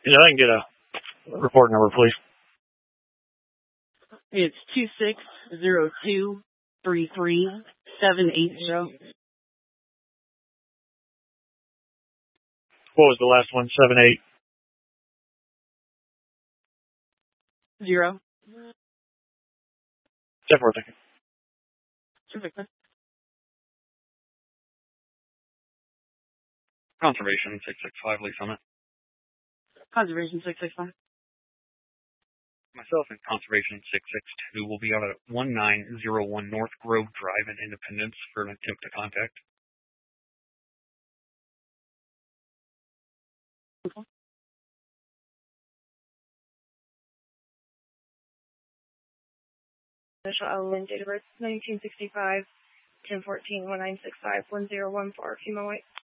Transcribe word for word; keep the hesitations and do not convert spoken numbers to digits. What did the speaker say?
Yeah, I can get a report number, please. It's two six zero two three three seven eight zero. What was the last one? Seven eight zero. ten four, thank you. Terrific. Conservation six six five, Lee Summit. Conservation six six five. Myself and Conservation six six two will be out at one nine zero one North Grove Drive in Independence for an attempt to contact. Okay. Initial Element, date of birth nineteen sixty-five, ten fourteen, one nine six five, one zero one four, female white.